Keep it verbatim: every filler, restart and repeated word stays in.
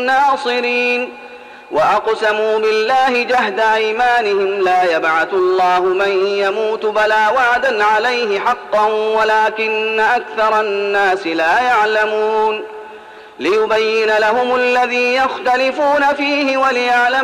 ناصرين. وأقسموا بالله جهد أيمانهم لا يبعث الله من يموت بلى وعدا عليه حقا ولكن أكثر الناس لا يعلمون. ليبين لهم الذي يختلفون فيه وليعلم